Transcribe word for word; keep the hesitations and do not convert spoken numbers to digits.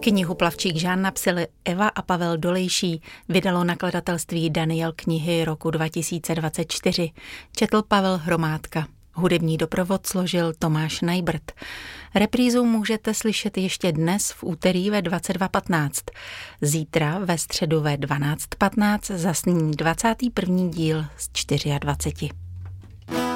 Knihu Plavčík Žán napsali Eva a Pavel Dolejší, vydalo nakladatelství Daniel knihy roku dva tisíce dvacet čtyři. Četl Pavel Hromádka. Hudební doprovod složil Tomáš Najbrt. Reprízu můžete slyšet ještě dnes v úterý ve dvacet dva patnáct. Zítra ve středu ve dvanáct patnáct zasní dvacátý první díl z dvaceti čtyři.